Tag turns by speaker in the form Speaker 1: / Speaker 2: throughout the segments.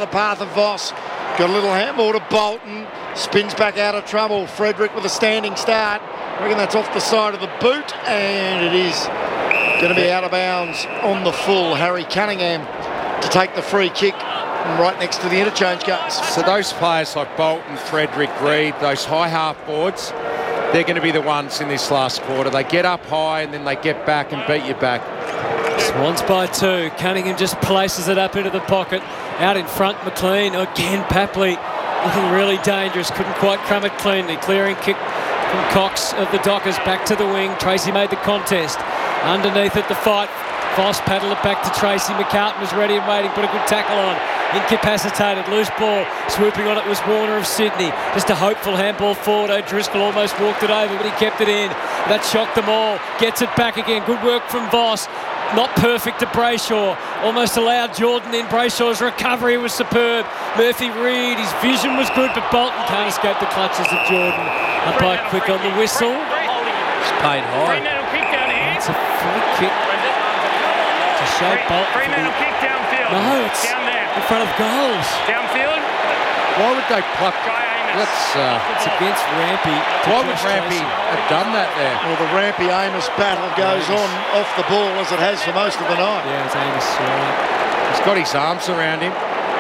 Speaker 1: the path of Voss. Got a little handball to Bolton. Spins back out of trouble. Frederick with a standing start. I reckon that's off the side of the boot, and it is going to be out of bounds on the full. Harry Cunningham to take the free kick right next to the interchange guys.
Speaker 2: So those players like Bolton, Frederick, Reid, those high half boards, they're going to be the ones in this last quarter. They get up high and then they get back and beat you back.
Speaker 3: Swans by 2. Cunningham just places it up into the pocket. Out in front, McLean. Again, Papley looking really dangerous. Couldn't quite crumb it cleanly. Clearing kick from Cox of the Dockers back to the wing. Tracy made the contest. Underneath it, the fight. Voss paddled it back to Tracy. McCartan was ready and waiting. Put a good tackle on. Incapacitated. Loose ball. Swooping on it was Warner of Sydney. Just a hopeful handball forward. O'Driscoll almost walked it over, but he kept it in. That shocked them all. Gets it back again. Good work from Voss. Not perfect to Brayshaw. Almost allowed Jordan in. Brayshaw's recovery was superb. Murphy Reid, his vision was good, but Bolton can't escape the clutches of Jordan. Umpire quick on the whistle.
Speaker 4: It's played high.
Speaker 3: It's a free kick to show Bolton. No, it's in front of goals.
Speaker 4: Downfield.
Speaker 2: Why would they pluck?
Speaker 3: It's against Rampy.
Speaker 2: Why would Rampy have done that there?
Speaker 1: Well, the Rampy-Amos battle goes on off the ball as it has for most of the night.
Speaker 3: Yeah, it's Amos. Right.
Speaker 2: He's got his arms around him.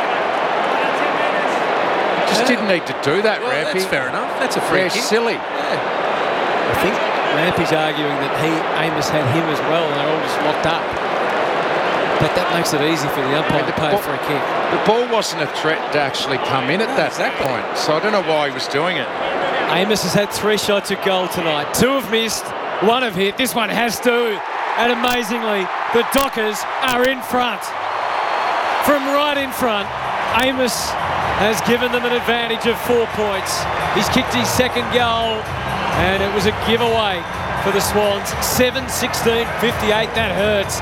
Speaker 2: Just didn't need to do that, Rampy.
Speaker 4: That's fair enough. That's a free kick.
Speaker 2: Silly.
Speaker 3: I think Rampy's arguing that Amos had him as well, and they're all just locked up. But that makes it easy for the umpire to pay a free kick.
Speaker 2: The ball wasn't a threat to actually come in at that point, so I don't know why he was doing it.
Speaker 3: Amos has had 3 shots at goal tonight. 2 have missed, 1 have hit. This one has to. And amazingly, the Dockers are in front. From right in front, Amos has given them an advantage of 4 points. He's kicked his second goal, and it was a giveaway for the Swans. 7-16-58, that hurts.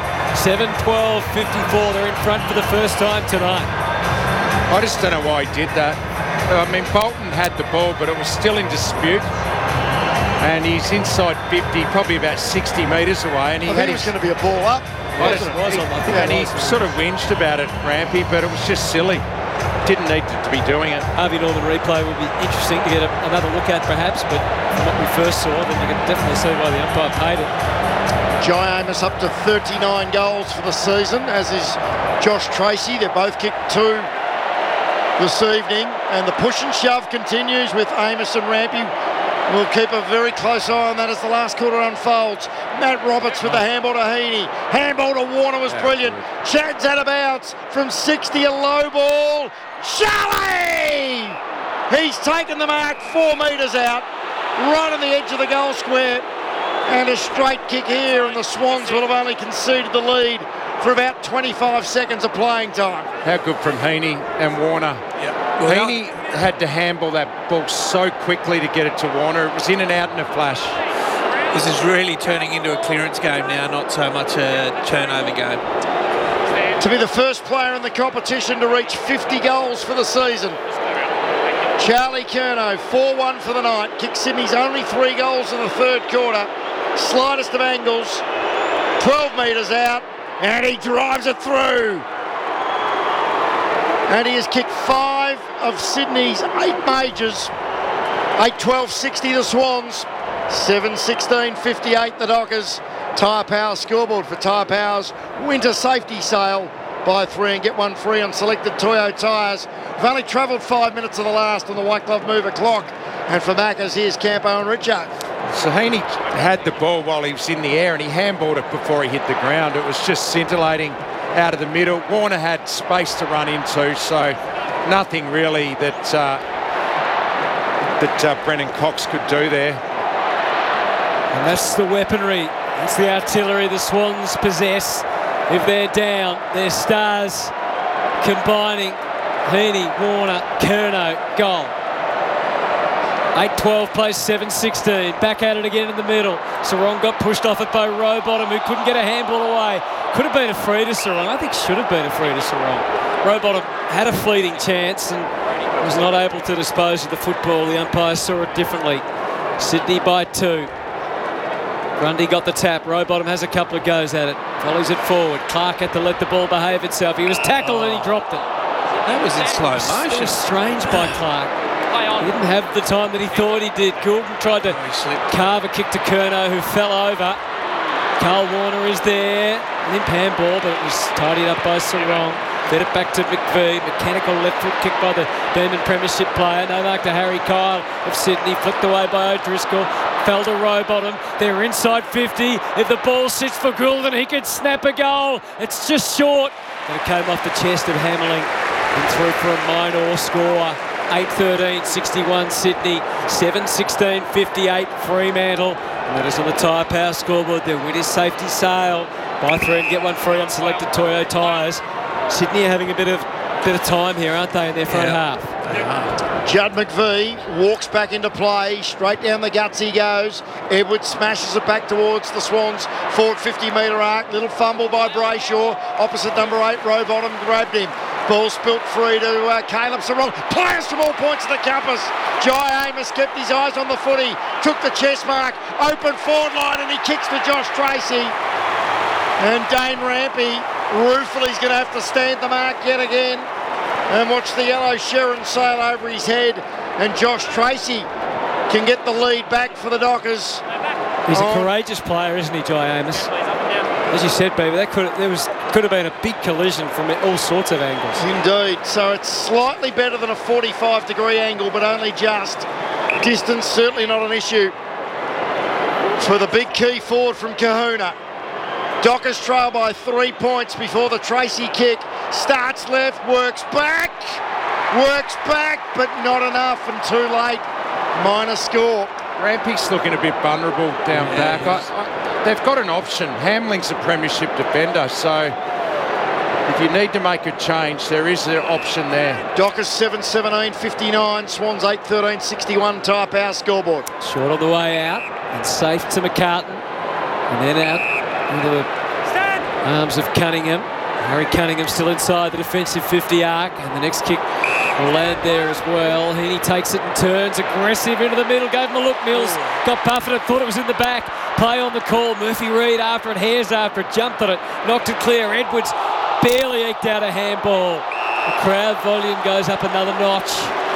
Speaker 3: 7-12-54, they're in front for the first time tonight.
Speaker 2: I just don't know why he did that. I mean, Bolton had the ball, but it was still in dispute. And he's inside 50, probably about 60 metres away. And he
Speaker 1: I think it was going to be a ball up.
Speaker 2: And he sort of whinged about it, Rampy, but it was just silly. Didn't need to be doing it.
Speaker 3: Harvey Norman replay would be interesting to get another look at perhaps, but from what we first saw, then you can definitely see why the umpire paid it.
Speaker 1: Jai Amos up to 39 goals for the season, as is Josh Tracy. They're both kicked 2 this evening, and the push and shove continues with Amos and Rampy. We'll keep a very close eye on that as the last quarter unfolds. Matt Roberts with the handball to Heaney. Handball to Warner was brilliant. Chad's out of bounds from 60, a low ball. Charlie! He's taken the mark 4 metres out, right on the edge of the goal square. And a straight kick here, and the Swans will have only conceded the lead for about 25 seconds of playing time.
Speaker 2: How good from Heaney and Warner.
Speaker 4: Well,
Speaker 2: Heaney had to handball that ball so quickly to get it to Warner. It was in and out in a flash.
Speaker 4: This is really turning into a clearance game now, not so much a turnover game.
Speaker 1: To be the first player in the competition to reach 50 goals for the season. Charlie Curnow, 4-1 for the night. Kicked Sydney's only 3 goals in the third quarter. Slightest of angles, 12 metres out, and he drives it through. And he has kicked 5 of Sydney's 8 majors. 8-12-60 the Swans, 7-16-58 the Dockers. Tyre Power scoreboard for Tyre Power's winter safety sale. Buy 3 and get 1 free on selected Toyo tyres. We've only travelled 5 minutes of the last on the White Glove Mover clock. And for Maccas, here's Campo and Richo.
Speaker 2: So Heaney had the ball while he was in the air, and he handballed it before he hit the ground. It was just scintillating out of the middle. Warner had space to run into, so nothing really that Brennan Cox could do there.
Speaker 3: And that's the weaponry. That's the artillery the Swans possess. If they're down, their stars combining. Heaney, Warner, Curnow, goal. 8-12 plays 7-16. Back at it again in the middle. Sarong got pushed off it by Rowbottom, who couldn't get a handball away. Could have been a free to Sarong. I think should have been a free to Sarong. Rowbottom had a fleeting chance and was not able to dispose of the football. The umpire saw it differently. Sydney by 2. Grundy got the tap. Rowbottom has a couple of goes at it. Volleys it forward. Clark had to let the ball behave itself. He was tackled and he dropped it.
Speaker 4: That was in slow
Speaker 3: It
Speaker 4: motion.
Speaker 3: was strange by Clark. He didn't have the time that he thought he did. Goulden tried to
Speaker 4: He slipped.
Speaker 3: carve a kick to Curnow, who fell over. Carl Warner is there. Limp handball, but it was tidied up by Sarong. Fed it back to McVee. Mechanical left foot kick by the Demon Premiership player. No mark to Harry Kyle of Sydney. Flicked away by O'Driscoll. Fell to Rowbottom. They're inside 50. If the ball sits for Goulden, he could snap a goal. It's just short. But it came off the chest of Hammerling and through for a minor score. 8-13, 61 Sydney. 7-16, 58 Fremantle. And that is on the Tyre Power scoreboard. Their winner's safety sale. Buy three and get one free on selected Toyo tyres. Sydney are having a bit of time here, aren't they, in their front half?
Speaker 1: Judd McVee walks back into play, straight down the guts he goes. Edwards smashes it back towards the Swans, forward 50-metre arc. Little fumble by Brayshaw, opposite number 8, Rowbottom grabbed him. Ball spilt free to Caleb Sarong. Players from all points of the compass. Jai Amos kept his eyes on the footy, took the chest mark, open forward line, and he kicks to Josh Tracy. And Dane Rampy ruefully is going to have to stand the mark yet again. And watch the yellow Sherrin sail over his head, and Josh Tracy can get the lead back for the Dockers.
Speaker 3: He's a courageous player, isn't he, Jai Amos? As you said, baby, that could have been a big collision from all sorts of angles.
Speaker 1: Indeed. So it's slightly better than a 45-degree angle, but only just. Distance certainly not an issue for the big key forward from Kahuna. Dockers trail by 3 points before the Tracy kick. Starts left, works back, but not enough and too late. Minor score.
Speaker 2: Rampy's looking a bit vulnerable down back. They've got an option. Hamling's a premiership defender, so if you need to make a change, there is an option there.
Speaker 1: Dockers 7-17, 59. Swans 8-13, 61. Tyre Power scoreboard.
Speaker 3: Short on the way out and safe to McCartan. And then out into the arms of Cunningham. Harry Cunningham still inside the defensive 50 arc, and the next kick will land there as well. Heaney takes it and turns aggressive into the middle, gave him a look. Mills got buffeted, thought it was in the back. Play on the call. Murphy Reid after it, Hares after it, jumped on it, knocked it clear. Edwards barely eked out a handball. The crowd volume goes up another notch.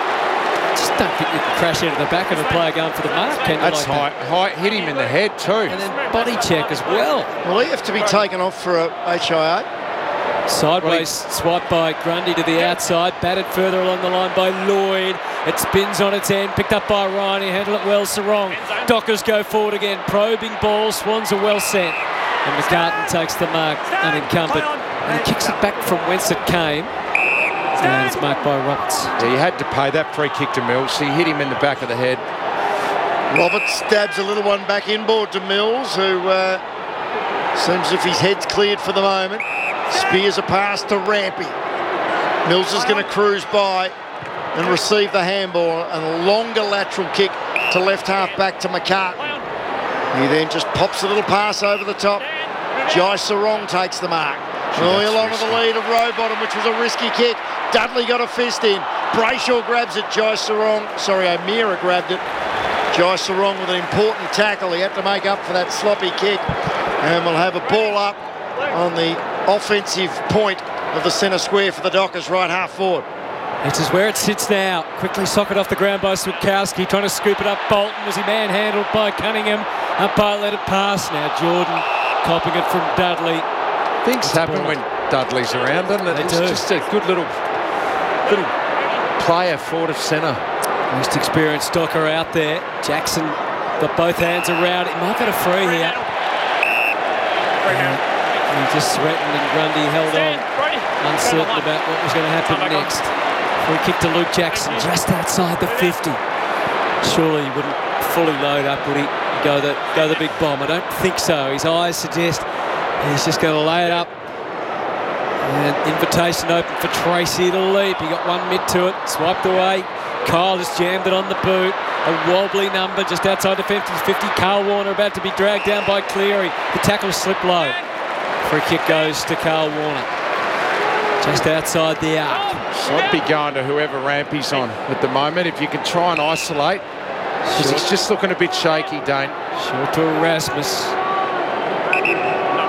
Speaker 3: Just don't think you can crash into the back of a player going for the mark, can you?
Speaker 2: That's
Speaker 3: like
Speaker 2: high, hit him in the head too.
Speaker 3: And then body check as well.
Speaker 1: Will he have to be taken off for a HIA?
Speaker 3: Sideways swipe by Grundy to the outside, batted further along the line by Lloyd. It spins on its end, picked up by Ryan, he handled it well, Sarong. Dockers go forward again, probing ball, Swans are well set. And McCartan takes the mark, unencumbered. And he kicks it back from whence it came. And it's marked by Roberts.
Speaker 2: Yeah, you had to pay that free kick to Mills. He hit him in the back of the head.
Speaker 1: Roberts stabs a little one back inboard to Mills, who seems as if his head's cleared for the moment. Spears a pass to Rampy. Mills is going to cruise by and receive the handball, and a longer lateral kick to left half back to McCartan. He then just pops a little pass over the top. Jai Sarong takes the mark. Early along with the lead of Rowbottom, which was a risky kick. Dudley got a fist in. Brayshaw grabs it. O'Meara grabbed it. Jai Sarong with an important tackle. He had to make up for that sloppy kick. And we'll have a ball up on the offensive point of the centre square for the Dockers, right half forward.
Speaker 3: This is where it sits now. Quickly socket off the ground by Switkowski, trying to scoop it up. Bolton, was he manhandled by Cunningham? Umpire let it pass. Now Jordan copping it from Dudley.
Speaker 2: Things happen when Dudley's around, doesn't it?
Speaker 3: They
Speaker 2: It's
Speaker 3: do.
Speaker 2: just a good little player forward of centre.
Speaker 3: Most experienced Docker out there. Jackson got both hands around. He might get a free here. He just threatened and Grundy held on, uncertain about what was going to happen next. Free kick to Luke Jackson just outside the 50. Surely he wouldn't fully load up, would he? Go the big bomb. I don't think so. His eyes suggest he's just going to lay it up. And invitation open for Tracy to leap. He got one mid to it, swiped away. Kyle just jammed it on the boot. A wobbly number just outside the 50. Carl Warner about to be dragged down by Cleary. The tackle slipped low. Free kick goes to Carl Warner. Just outside the arc.
Speaker 2: I'd be going to whoever Rampy's on at the moment. If you can try and isolate. Because he's just looking a bit shaky, Dane.
Speaker 3: Short to Erasmus.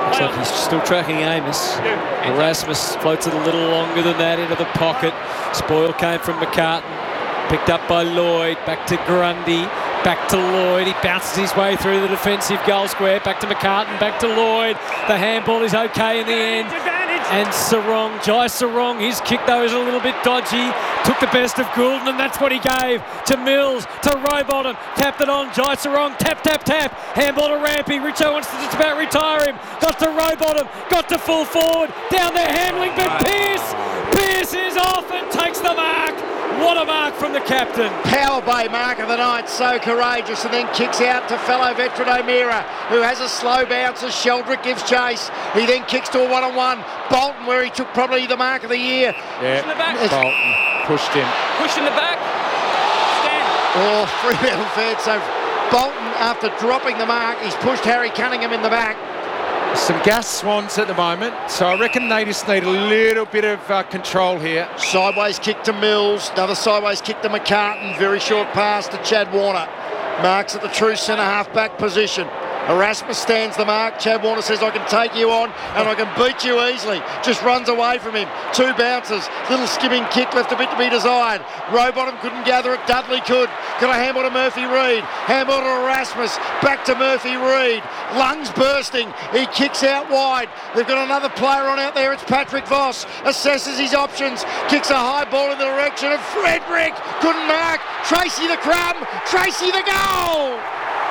Speaker 3: Looks like he's still tracking Amos. Erasmus floats it a little longer than that into the pocket. Spoil came from McCartan. Picked up by Lloyd. Back to Grundy. Back to Lloyd. He bounces his way through the defensive goal square. Back to McCartan. Back to Lloyd. The handball is okay in the end. And Sarong, Jai Sarong, his kick though is a little bit dodgy. Took the best of Goulden, and that's what he gave to Mills, to Rowbottom. Tapped it on, Jai Sarong, tap, tap, tap. Handball to Rampy. Richo wants to just about retire him. Got to Rowbottom, got to full forward. Down there, Hamling, but Pearce is off and takes the mark. What a mark from the captain.
Speaker 1: Power play mark of the night, so courageous, and then kicks out to fellow veteran O'Meara, who has a slow bounce as Sheldrick gives chase. He then kicks to a one-on-one. Bolton, where he took probably the mark of the year.
Speaker 2: Yeah, Bolton pushed him.
Speaker 5: Push in the back. Stand.
Speaker 1: Oh, Fremantle fared. So Bolton, after dropping the mark, he's pushed Harry Cunningham in the back.
Speaker 2: Some gas swans at the moment, so I reckon they just need a little bit of control here.
Speaker 1: Sideways kick to Mills, another sideways kick to McCartan, very short pass to Chad Warner. Marks at the true centre half back position. Erasmus stands the mark. Chad Warner says, I can take you on and I can beat you easily. Just runs away from him. 2 bounces. Little skimming kick left a bit to be desired. Rowbottom couldn't gather it. Dudley could. Got a handball to Murphy Reid. Handball to Erasmus. Back to Murphy Reid. Lungs bursting. He kicks out wide. They've got another player on out there. It's Patrick Voss. Assesses his options. Kicks a high ball in the direction of Frederick. Couldn't mark. Tracy the crumb. Tracy the goal.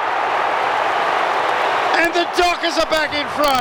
Speaker 1: And the Dockers are back in front.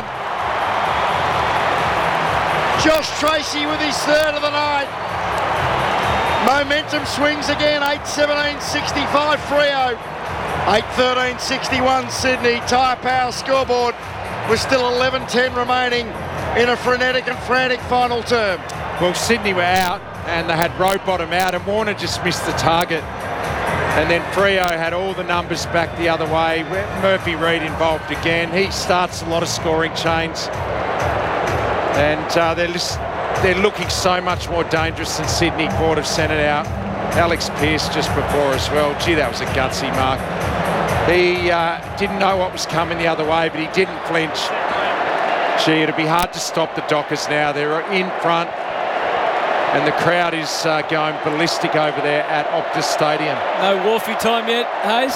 Speaker 1: Josh Tracy with his third of the night. Momentum swings again, 8-17-65 Freo. 8-13-61 Sydney. Tyre Power scoreboard with still 11-10 remaining in a frenetic and frantic final term.
Speaker 2: Well, Sydney were out and they had Rowbottom out and Warner just missed the target. And then Freo had all the numbers back the other way. Murphy Reid involved again. He starts a lot of scoring chains. And they're looking so much more dangerous than Sydney. Ford have sent it out. Alex Pearce just before as well. Gee, that was a gutsy mark. He didn't know what was coming the other way, but he didn't flinch. Gee, it'll be hard to stop the Dockers now. They're in front. And the crowd is going ballistic over there at Optus Stadium.
Speaker 3: No Wharfie time yet, Hayes.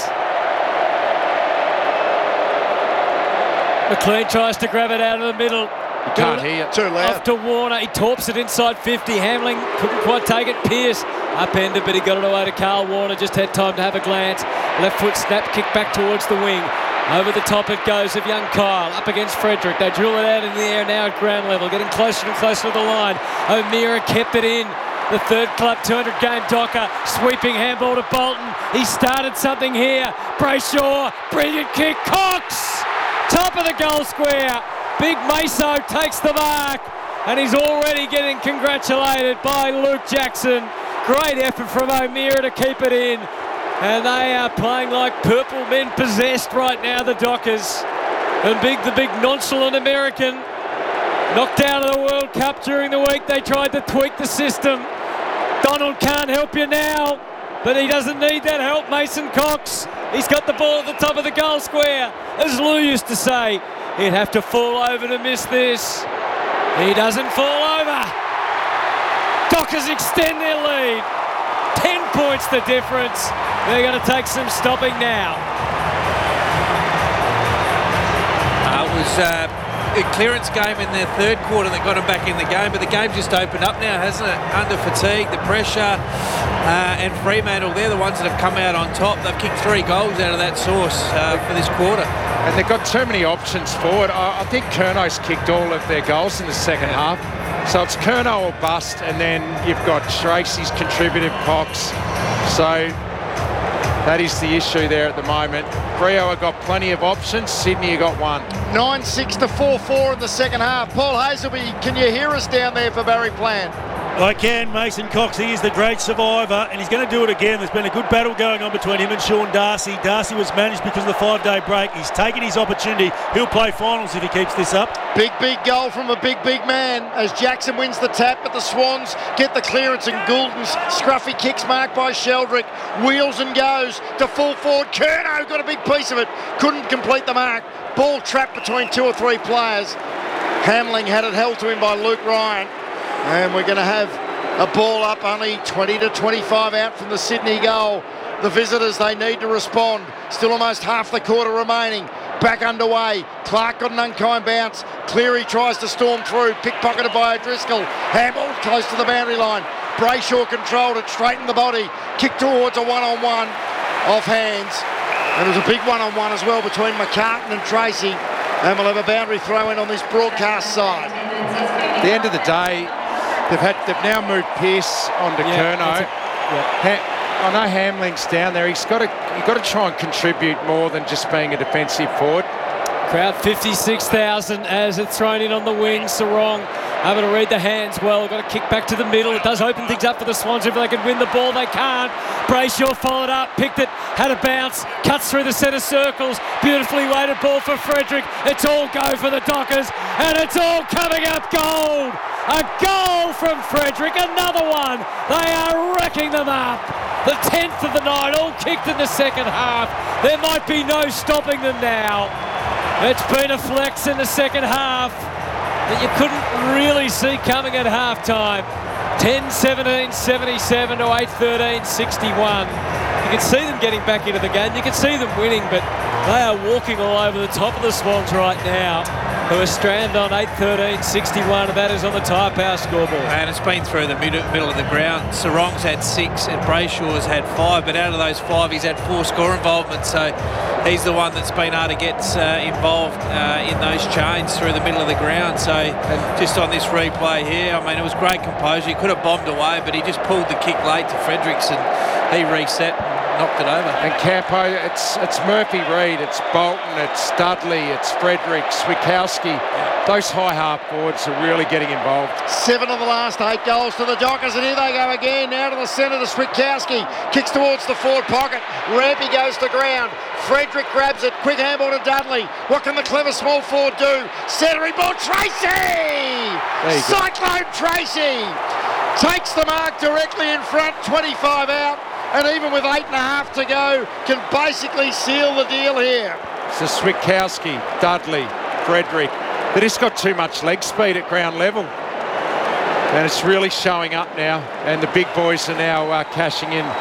Speaker 3: McLean tries to grab it out of the middle.
Speaker 2: You can't hear it.
Speaker 1: Too loud.
Speaker 3: Off to Warner. He torps it inside 50. Hamling couldn't quite take it. Pearce upended, but he got it away to Carl Warner. Just had time to have a glance. Left foot snap, kick back towards the wing. Over the top it goes of young Kyle, up against Frederick. They drill it out in the air now at ground level, getting closer and closer to the line. O'Meara kept it in. The third club 200 game Docker, sweeping handball to Bolton. He started something here. Brayshaw, brilliant kick. Cox, top of the goal square. Big Meso takes the mark, and he's already getting congratulated by Luke Jackson. Great effort from O'Meara to keep it in. And they are playing like purple men possessed right now, the Dockers. And the big nonchalant American, knocked out of the World Cup during the week. They tried to tweak the system. Donald can't help you now, but he doesn't need that help. Mason Cox, he's got the ball at the top of the goal square. As Lou used to say, he'd have to fall over to miss this. He doesn't fall over. Dockers extend their lead. 10 points the difference. They're going to take some stopping now.
Speaker 4: It was a clearance game in their third quarter that got them back in the game, but the game just opened up now, hasn't it? Under fatigue, the pressure, and Fremantle, they're the ones that have come out on top. They've kicked 3 goals out of that source for this quarter.
Speaker 2: And they've got too many options forward. I think Curnow's kicked all of their goals in the second half. So it's Curnow or bust, and then you've got Tracy's contributed Cox. So that is the issue there at the moment. Freo have got plenty of options. Sydney have got one.
Speaker 1: 9-6 to 4-4 in the second half. Paul Hazelby, can you hear us down there for Barry Plant?
Speaker 6: I can. Mason Cox, he is the great survivor, and he's going to do it again. There's been a good battle going on between him and Sean Darcy. Darcy was managed because of the 5-day break. He's taken his opportunity. He'll play finals if he keeps this up.
Speaker 1: Big goal from a big man as Jackson wins the tap, but the Swans get the clearance, and Goulden's scruffy kicks marked by Sheldrick. Wheels and goes to full forward. Curnow got a big piece of it. Couldn't complete the mark. Ball trapped between 2 or 3 players. Hamling had it held to him by Luke Ryan. And we're going to have a ball up, only 20 to 25 out from the Sydney goal. The visitors, they need to respond. Still almost half the quarter remaining. Back underway. Clark got an unkind bounce. Cleary tries to storm through. Pickpocketed by O'Driscoll. Handball close to the boundary line. Brayshaw controlled it, straightened the body. Kick towards a one-on-one. Off hands. And it was a big one-on-one as well between McCartan and Tracy. And we'll have a boundary throw in on this broadcast side.
Speaker 2: At the end of the day, they've now moved Pearce onto Curnow. I know Hamling's down there. You've got to try and contribute more than just being a defensive forward.
Speaker 3: Crowd 56,000 as it's thrown in on the wing. Sarong able to read the hands well. Got to kick back to the middle. It does open things up for the Swans. If they can win the ball, they can't. Brayshaw followed up, picked it, had a bounce, cuts through the centre circles. Beautifully weighted ball for Frederick. It's all go for the Dockers, and it's all coming up gold. A goal from Frederick, another one. They are wrecking them up. The 10th of the night, all kicked in the second half. There might be no stopping them now. It's been a flex in the second half that you couldn't really see coming at half-time. 10-17, 77 to 8-13, 61. You can see them getting back into the game. You can see them winning, but they are walking all over the top of the Swans right now, who are stranded on 8-13, 61, and that is on the Tyre Power scoreboard.
Speaker 4: And it's been through the middle of the ground. Sarong's had 6 and Brayshaw's had 5, but out of those 5, he's had 4 score involvements, so he's the one that's been able to get involved in those chains through the middle of the ground. So just on this replay here, I mean, it was great composure. He could have bombed away, but he just pulled the kick late to Fredericks, and he reset and knocked it over.
Speaker 2: And Campo, it's Murphy Reid, it's Bolton, it's Dudley, it's Fredericks, Swikowski. Those high half forwards are really getting involved.
Speaker 1: 7 of the last 8 goals to the Dockers, and here they go again. Now to the centre to Swikowski. Kicks towards the forward pocket. Rampy goes to ground. Frederick grabs it. Quick handball to Dudley. What can the clever small forward do? Centering ball, Tracy! Cyclone Tracy! Takes the mark directly in front, 25 out. And even with 8.5 to go, can basically seal the deal here.
Speaker 2: So Swikowski, Dudley, Frederick. They just got too much leg speed at ground level. And it's really showing up now. And the big boys are now cashing in.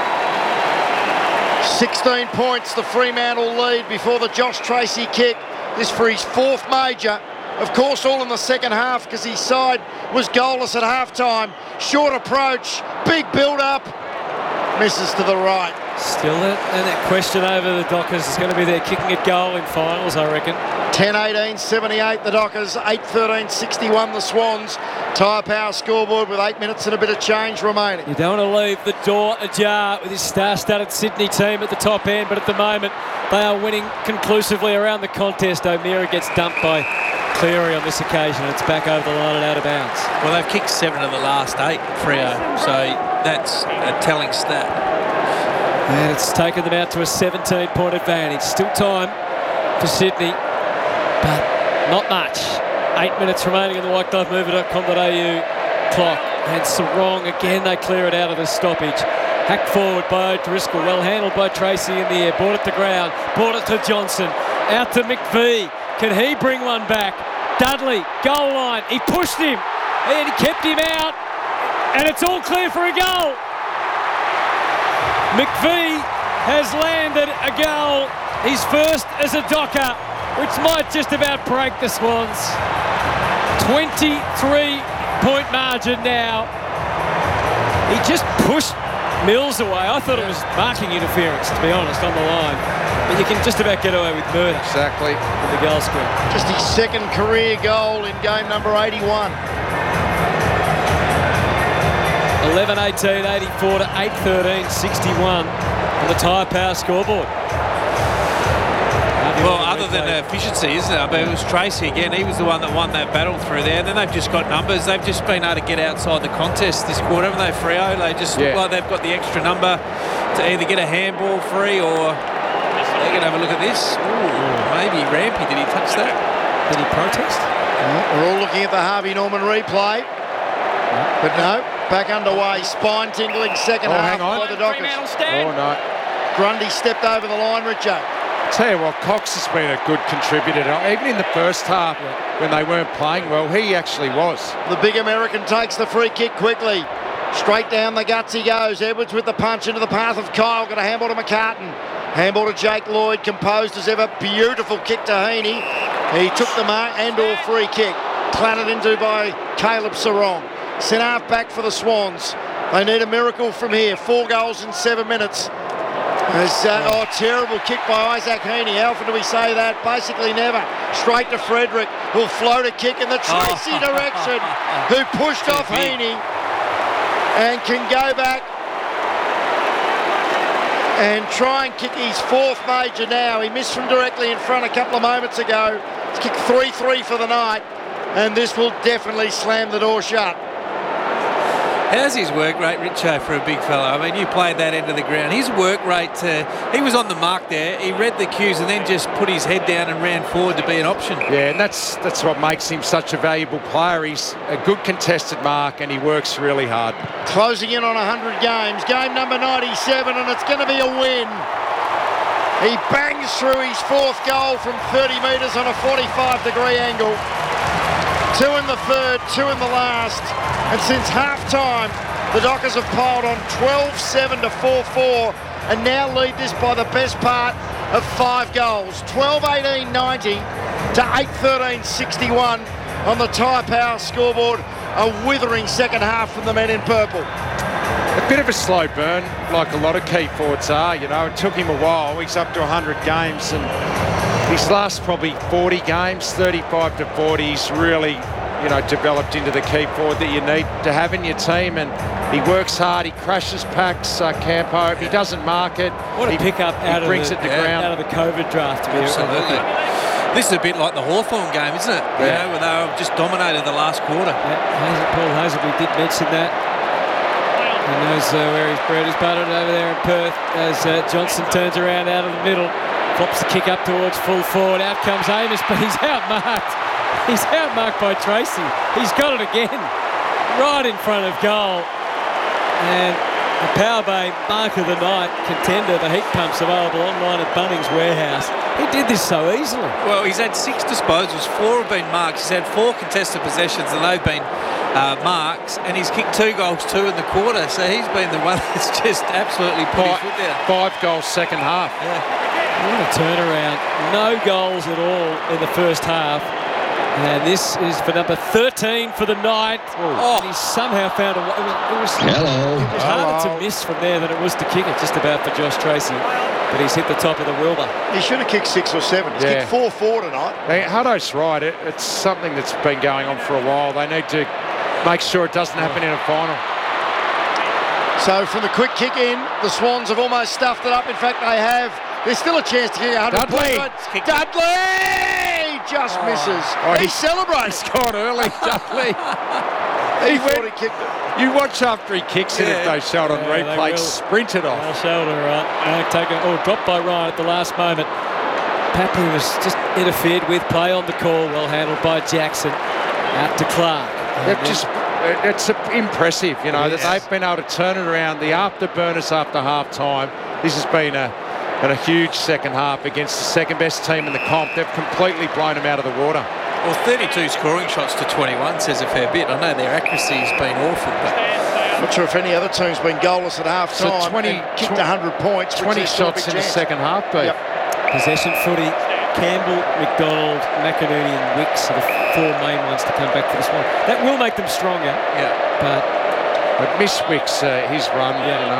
Speaker 1: 16 points, the Fremantle lead before the Josh Tracy kick. This for his 4th major. Of course, all in the second half because his side was goalless at halftime. Short approach, big build-up. Misses to the right.
Speaker 3: Still and that question over the Dockers is going to be their kicking at goal in finals, I reckon.
Speaker 1: 10-18, 78 the Dockers, 8-13, 61 the Swans. Tyre Power scoreboard with 8 minutes and a bit of change remaining.
Speaker 3: You don't want to leave the door ajar with his star-studded Sydney team at the top end, but at the moment they are winning conclusively around the contest. O'Meara gets dumped by Cleary on this occasion. It's back over the line and out of bounds.
Speaker 4: Well, they've kicked 7 of the last 8, Freo, so that's a telling stat.
Speaker 3: And it's taken them out to a 17-point advantage. Still time for Sydney, but not much. 8 minutes remaining in the whiteglovemover.com.au clock. And Sarong again, they clear it out of the stoppage. Hacked forward by O'Driscoll, well handled by Tracy in the air. Brought it to ground, brought it to Johnson. Out to McVee. Can he bring one back? Dudley, goal line. He pushed him and he kept him out. And it's all clear for a goal. McVee has landed a goal. His first as a Docker, which might just about break the Swans. 23-point margin now. He just pushed Mills away. I thought it was marking interference, to be honest, on the line. But you can just about get away with murder.
Speaker 2: Exactly.
Speaker 3: With the goal scorer.
Speaker 1: Just his 2nd career goal in game number 81.
Speaker 3: 11-18, 84 to 8-13, 61 on the Tyre Power scoreboard.
Speaker 4: Well, other than efficiency, isn't it? I mean, it was Tracy again. He was the one that won that battle through there. And then they've just got numbers. They've just been able to get outside the contest this quarter, haven't they, Freo? They just look like they've got the extra number to either get a handball free or they can have a look at this. Ooh, maybe Rampy. Did he touch that?
Speaker 3: Did he protest?
Speaker 1: We're all looking at the Harvey Norman replay. But no, back underway. Spine-tingling second half
Speaker 2: hang on.
Speaker 1: by the Dockers.
Speaker 5: Fremantle stand.
Speaker 2: Oh, no.
Speaker 1: Grundy stepped over the line, Richo.
Speaker 2: Tell you what, Cox has been a good contributor. Even in the first half, when they weren't playing well, he actually was.
Speaker 1: The big American takes the free kick quickly. Straight down the guts he goes. Edwards with the punch into the path of Kyle. Got a handball to McCartan. Handball to Jake Lloyd. Composed as ever. Beautiful kick to Heaney. He took the mark and/or free kick. Clattered into by Caleb Sarong. Sent half back for the Swans. They need a miracle from here. 4 goals in 7 minutes. Terrible kick by Isaac Heaney. How often do we say that? Basically never. Straight to Frederick, who'll float a kick in the Tracy direction, who pushed off Heaney and can go back and try and kick his 4th major now. He missed from directly in front a couple of moments ago. He's kicked 3-3 for the night, and this will definitely slam the door shut.
Speaker 4: How's his work rate, Richo, for a big fella? I mean, you played that end of the ground. His work rate, he was on the mark there. He read the cues and then just put his head down and ran forward to be an option.
Speaker 2: Yeah, and that's what makes him such a valuable player. He's a good contested mark and he works really hard.
Speaker 1: Closing in on 100 games. Game number 97, and it's going to be a win. He bangs through his 4th goal from 30 metres on a 45-degree angle. 2 in the third, 2 in the last. And since half-time, the Dockers have piled on 12-7 to 4-4 and now lead this by the best part of 5 goals. 12-18-90 to 8-13-61 on the Tyre Power scoreboard. A withering second half from the men in purple.
Speaker 2: A bit of a slow burn, like a lot of key forwards are. You know, it took him a while. He's up to 100 games and his last probably 40 games, 35 to 40, he's really, developed into the key forward that you need to have in your team. And he works hard, he crashes packs, Campo. If he doesn't mark it,
Speaker 3: what a pickup out of the COVID draft.
Speaker 4: Absolutely. This is a bit like the Hawthorn game, isn't it?
Speaker 2: Yeah.
Speaker 4: Where they just dominated the last quarter.
Speaker 3: Yeah, Paul Hazelby did mention that. He knows where his bread is buttered over there in Perth as Johnson turns around out of the middle. Flops the kick up towards full forward. Out comes Amos, but he's outmarked. He's outmarked by Tracy. He's got it again. Right in front of goal. And the Power Bay mark of the night contender, the heat pumps available online at Bunnings Warehouse. He did this so easily.
Speaker 4: Well, he's had 6 disposals. 4 have been marks. He's had 4 contested possessions and they've been marks. And he's kicked 2 goals, 2 in the quarter. So he's been the one that's just absolutely put his foot down.
Speaker 2: 5 goals second half.
Speaker 4: Yeah.
Speaker 3: What a turnaround. No goals at all in the first half. And this is for number 13 for the night. And he somehow found a way. It was harder to miss from there than it was to kick it, just about for Josh Tracy. But he's hit the top of the Wilbur.
Speaker 1: He should have kicked 6 or 7. He's kicked 4-4 tonight.
Speaker 2: Hutto's right. It's something that's been going on for a while. They need to make sure it doesn't happen in a final.
Speaker 1: So from the quick kick in, the Swans have almost stuffed it up. In fact, they have. There's still a chance to kick 100 points. Dudley just misses. He celebrates.
Speaker 2: He scored early, Dudley.
Speaker 1: He thought he kicked it.
Speaker 2: You watch after he kicks it, if they show it on replay, sprinted off.
Speaker 3: Shoulder, right. Dropped by Ryan at the last moment. Papley was just interfered with. Play on the call, well handled by Jackson. Out to Clark.
Speaker 2: It's impressive, that they've been able to turn it around. The afterburners after half-time. This has been a huge second half against the second best team in the comp. They've completely blown them out of the water.
Speaker 4: Well, 32 scoring shots to 21 says a fair bit. I know their accuracy has been awful, but
Speaker 1: I'm not sure if any other team's been goalless at half-time.
Speaker 2: So
Speaker 1: kicked 100 points.
Speaker 2: 20 shots in the second half, Pete.
Speaker 1: Yep.
Speaker 3: Possession footy. Campbell, McDonald, McInerney and Wicks are the 4 main ones to come back for this one. That will make them stronger.
Speaker 4: Yeah.
Speaker 2: But miss Wicks, his run,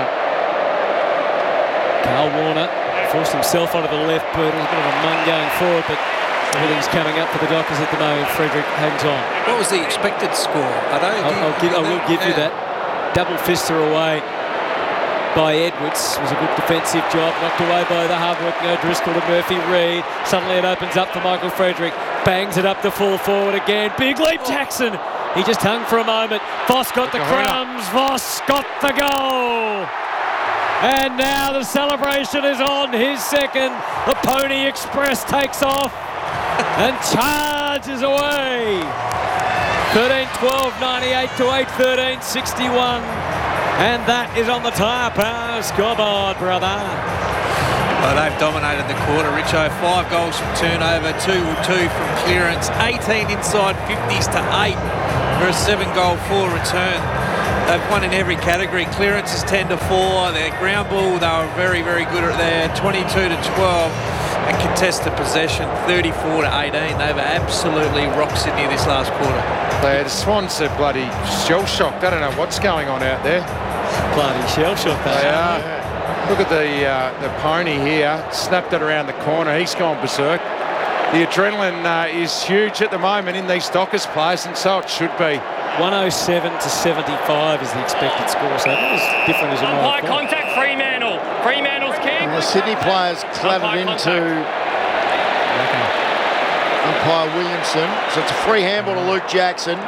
Speaker 3: Carl Warner forced himself onto the left boot. It was a bit of a mung going forward, but everything's coming up for the Dockers at the moment. Frederick hangs on.
Speaker 4: What was the expected score? I will give
Speaker 3: you that. Double fister away by Edwards. It was a good defensive job. Knocked away by the hard-working O'Driscoll to Murphy Reid. Suddenly it opens up for Michael Frederick. Bangs it up to full forward again. Big leap, Jackson. He just hung for a moment. Voss got the crumbs. Voss got the goal. And now the celebration is on. His second. The Pony Express takes off and charges away. 13-12, 98 to 8-13, 61. And that is on the Tyre Power scoreboard, brother.
Speaker 4: Well, they've dominated the quarter, Richo. 5 goals from turnover, 2 from clearance, 18 inside 50s to 8 for a 7-goal full return. They've won in every category. Clearance is 10-4. Their ground ball, they were very, very good at there, 22-12. And contested possession, 34-18. They were absolutely rock Sydney this last quarter.
Speaker 2: The Swans are bloody shell-shocked. I don't know what's going on out there.
Speaker 3: Bloody shell-shocked,
Speaker 2: They are. Look at the pony here. Snapped it around the corner. He's gone berserk. The adrenaline is huge at the moment in these Dockers players, and so it should be.
Speaker 3: 107-75 is the expected score, so that was different as you might
Speaker 5: Umpire
Speaker 3: have thought.
Speaker 5: contact, Fremantle. Fremantle's kick.
Speaker 1: And the Sydney players clattered into umpire Williamson. So it's a free handball to Luke Jackson.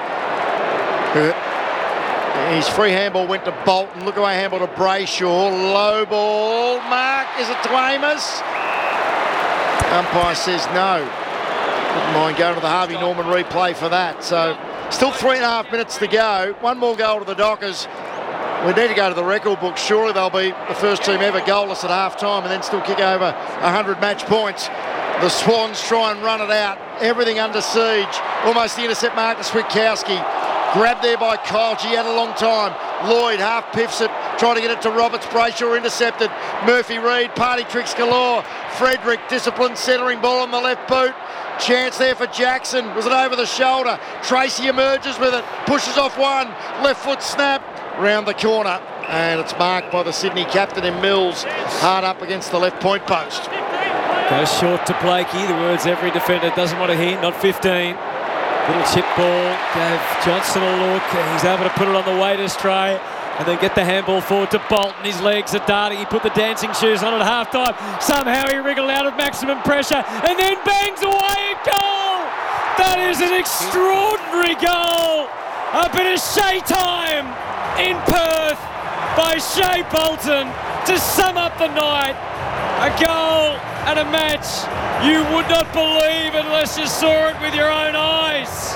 Speaker 1: His free handball went to Bolton. Look away handball to Brayshaw. Low ball. Mark, is it to Amos? Umpire says no. Wouldn't mind going to the Harvey Norman replay for that. So still 3.5 minutes to go. One more goal to the Dockers. We need to go to the record book. Surely they'll be the first team ever goalless at half-time and then still kick over 100 match points. The Swans try and run it out. Everything under siege. Almost the intercept mark to Switkowski. Grabbed there by Kyle. He had a long time. Lloyd half piffs it, trying to get it to Roberts. Brayshaw intercepted. Murphy Reid, party tricks galore. Frederick, disciplined centering ball on the left boot. Chance there for Jackson. Was it over the shoulder? Tracy emerges with it. Pushes off one. Left foot snap. Round the corner. And it's marked by the Sydney captain in Mills. Hard up against the left point post.
Speaker 3: Goes short to Blakey. The words every defender doesn't want to hear. Not 15. Little chip ball. Gave Johnson a look. He's able to put it on the waiter's tray. And then get the handball forward to Bolton. His legs are darting. He put the dancing shoes on at half-time. Somehow he wriggled out of maximum pressure and then bangs away a goal. That is an extraordinary goal. A bit of Shea time in Perth by Shea Bolton to sum up the night. A goal and a match you would not believe unless you saw it with your own eyes.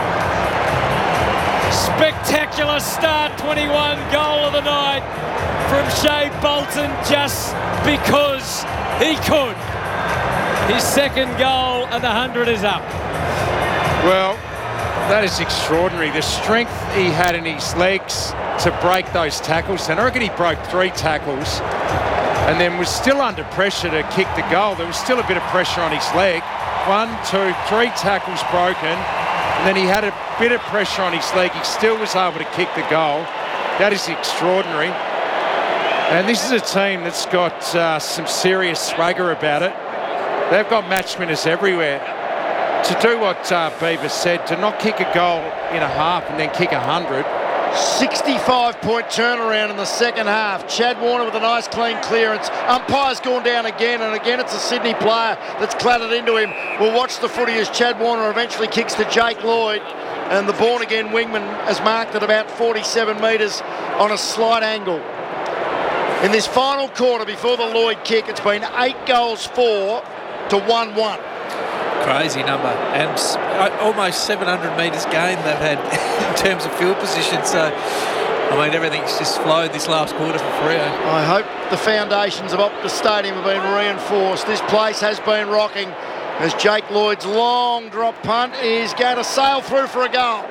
Speaker 3: Spectacular start, 21 goal of the night from Shea Bolton just because he could. His second goal and the 100 is up.
Speaker 2: Well, that is extraordinary. The strength he had in his legs to break those tackles. And I reckon he broke 3 tackles and then was still under pressure to kick the goal. There was still a bit of pressure on his leg. 1, 2, 3 tackles broken. And then he had a bit of pressure on his leg. He still was able to kick the goal. That is extraordinary. And this is a team that's got some serious swagger about it. They've got match winners everywhere. To do what Beaver said, to not kick a goal in a half and then kick 100.
Speaker 1: 65-point turnaround in the second half. Chad Warner with a nice clean clearance. Umpire's gone down again, and again it's a Sydney player that's clattered into him. We'll watch the footy as Chad Warner eventually kicks to Jake Lloyd, and the born-again wingman has marked at about 47 metres on a slight angle. In this final quarter before the Lloyd kick, it's been 8 goals 4 to 1-1.
Speaker 4: Crazy number, and almost 700 metres gained they've had in terms of field position. So, I mean, everything's just flowed this last quarter for Freo.
Speaker 1: I hope the foundations of Optus Stadium have been reinforced. This place has been rocking as Jake Lloyd's long drop punt is going to sail through for a goal.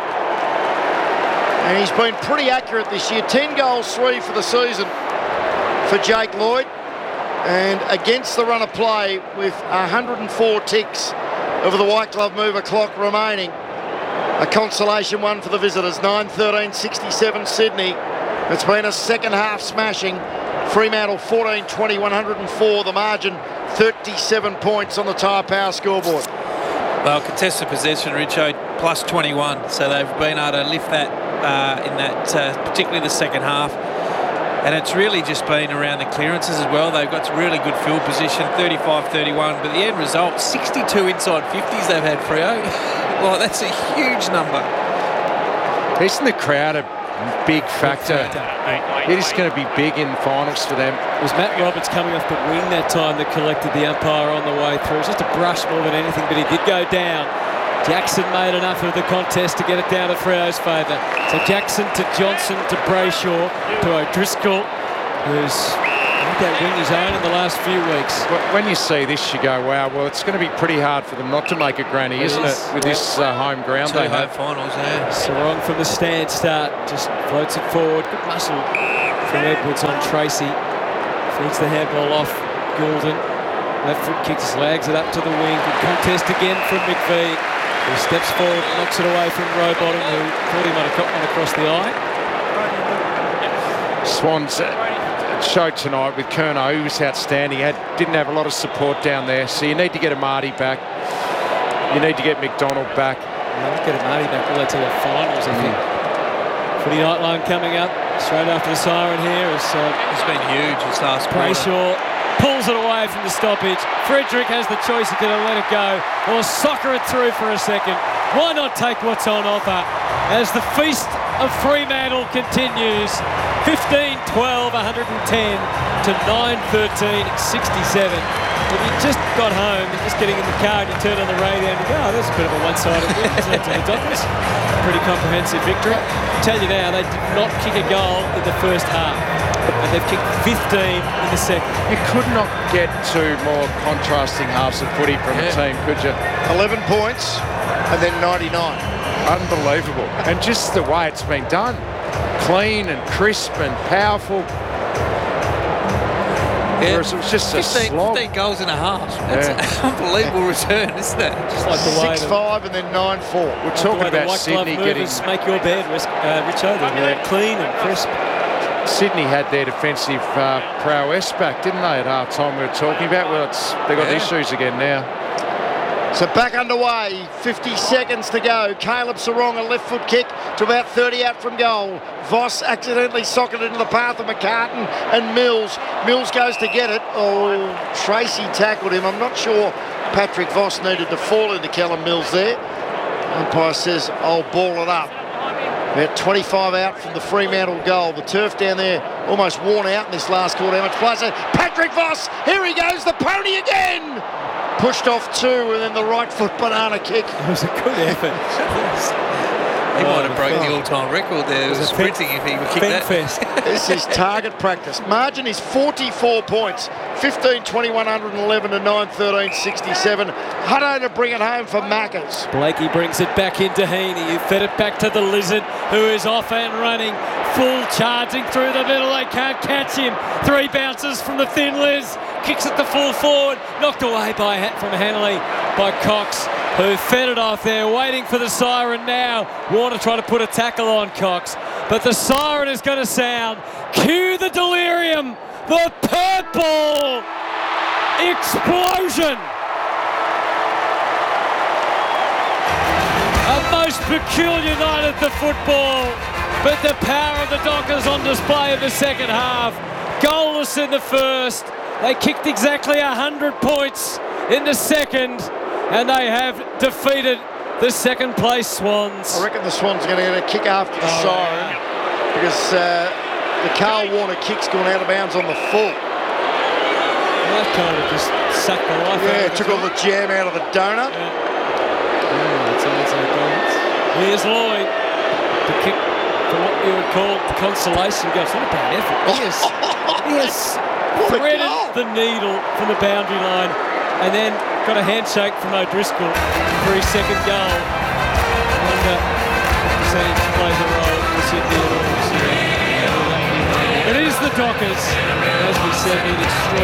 Speaker 1: And he's been pretty accurate this year. 10 goals, 3 for the season for Jake Lloyd. And against the run of play with 104 ticks of the white glove mover clock remaining. A consolation one for the visitors, 9-13-67 Sydney. It's been a second half smashing. Fremantle 14-20, 104 the margin, 37 points on the Tyre Power scoreboard.
Speaker 4: Well, contested possession, Richo, plus 21. So they've been able to lift that in that, particularly the second half. And it's really just been around the clearances as well. They've got some really good field position, 35-31. But the end result, 62 inside 50s they've had, Freo. Well, that's a huge number.
Speaker 2: Isn't the crowd a big factor? It is going to be big in finals for them.
Speaker 3: It was Matt Roberts coming off the wing that time that collected the umpire on the way through. It was just a brush more than anything, but he did go down. Jackson made enough of the contest to get it down to Freo's favour. So Jackson to Johnson to Brayshaw to O'Driscoll, who's made that wing his own in the last few weeks.
Speaker 2: When you see this, you go, wow, well, it's going to be pretty hard for them not to make a granny, isn't it, with this home ground
Speaker 4: Two
Speaker 2: they
Speaker 4: home
Speaker 2: have.
Speaker 4: finals, yeah.
Speaker 3: Sarong from the stand start, just floats it forward. Good muscle from Edwards on Tracy. Feeds the handball off Goulden. Left foot kicks, lags it up to the wing. Good contest again from McVee, who steps forward, knocks it away from Rowbottom, who thought he might have got one across the eye.
Speaker 2: Swans showed tonight with Curnow, who was outstanding. Didn't have a lot of support down there, so you need to get a Marty back. You need to get McDonald back.
Speaker 3: Let's get a Marty back all the way to the finals, I think. Footy night line coming up straight after the siren here as
Speaker 4: It's been huge this last quarter.
Speaker 3: Brayshaw pulls it away from the stoppage. Frederick has the choice of going to let it go or soccer it through for a second. Why not take what's on offer as the feast of Fremantle continues. 15-12, 110 to 9-13, 67. If you just got home and just getting in the car and you turn on the radio and you go, oh, that's a bit of a one-sided win, isn't it, to the Dockers? Pretty comprehensive victory. I tell you now, they did not kick a goal in the first half. And they've kicked 15 in the second.
Speaker 2: You could not get two more contrasting halves of footy from a team, could you?
Speaker 1: 11 points and then 99.
Speaker 2: Unbelievable. And just the way it's been done. Clean and crisp and powerful. Whereas it was just a slog.
Speaker 4: 15 goals and a half. That's an unbelievable return, isn't it?
Speaker 3: Just like the way
Speaker 1: 6-5 and then 9-4.
Speaker 2: We're talking about Sydney getting...
Speaker 3: Make your bed, Richo. They're clean and crisp.
Speaker 2: Sydney had their defensive prowess back, didn't they, at half time we were talking about? Well, they've got issues again now.
Speaker 1: So back underway, 50 seconds to go. Caleb Sarong, a left foot kick to about 30 out from goal. Voss accidentally socketed into the path of McCartan and Mills. Mills goes to get it. Oh, Tracy tackled him. I'm not sure Patrick Voss needed to fall into Callum Mills there. Umpire says, I'll ball it up. About 25 out from the Fremantle goal. The turf down there almost worn out in this last quarter. How much play? Patrick Voss, here he goes, the pony again! Pushed off two and then the right foot banana kick.
Speaker 3: It was a good effort.
Speaker 4: He might have broken the all-time record there. It was sprinting if he would kick that.
Speaker 3: Fest.
Speaker 1: This is target practice. Margin is 44 points. 15-21, 111 to 9-13, 67. Hutto to bring it home for Maccas.
Speaker 3: Blakey brings it back into Heaney, who fed it back to the Lizard, who is off and running. Full charging through the middle. They can't catch him. 3 bounces from the thin Liz. Kicks it to full forward. Knocked away from Hanley by Cox, who fed it off there, waiting for the siren now. Warner trying to put a tackle on Cox, but the siren is going to sound. Cue the delirium, the purple explosion. A most peculiar night at the football, but the power of the Dockers on display in the second half. Goalless in the first. They kicked exactly 100 points in the second, and they have defeated the second place Swans.
Speaker 1: I reckon the Swans are going to get a kick after the siren because the Carl Warner kick's gone out of bounds on the full.
Speaker 3: That kind of just sucked the life out of it.
Speaker 1: Yeah, took all the jam out of the donut.
Speaker 3: Here's Lloyd to kick for what you would call the consolation goal. It's not a bad effort. He has threaded the needle from the boundary line and then got a handshake from O'Driscoll for his second goal. I wonder if percentage plays a role in Sydney at all this year. It is the Dockers, as we said, an extraordinary